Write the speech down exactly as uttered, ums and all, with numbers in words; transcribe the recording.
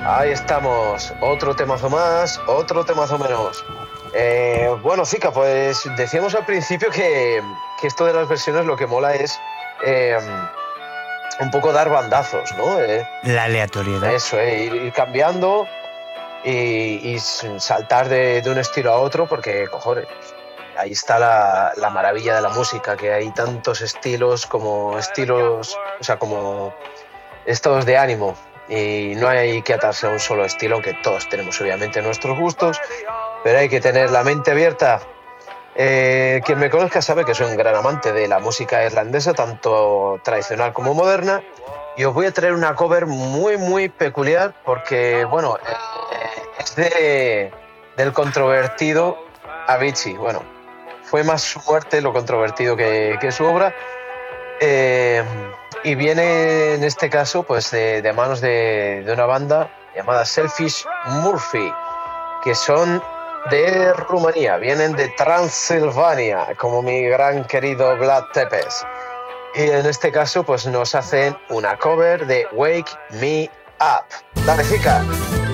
Ahí estamos, otro temazo más, otro temazo menos. Eh, bueno, Zika, pues decíamos al principio que, que esto de las versiones lo que mola es eh, un poco dar bandazos, ¿no? Eh, La aleatoriedad. Eso, eh, ir, ir cambiando y, y saltar de, de un estilo a otro, porque, cojones, ahí está la, la maravilla de la música, que hay tantos estilos como estilos, o sea, como estados de ánimo. Y no hay que atarse a un solo estilo, aunque todos tenemos obviamente nuestros gustos, pero hay que tener la mente abierta. Eh, quien me conozca sabe que soy un gran amante de la música irlandesa, tanto tradicional como moderna, y os voy a traer una cover muy muy peculiar porque, bueno, eh, es de, del controvertido Avicii. Bueno, fue más su muerte lo controvertido que, que su obra. Eh, y viene en este caso pues de, de manos de, de una banda llamada Selfish Murphy, que son de Rumanía, vienen de Transilvania, como mi gran querido Vlad Tepes. Y en este caso pues nos hacen una cover de Wake Me Up. Dale, Zika.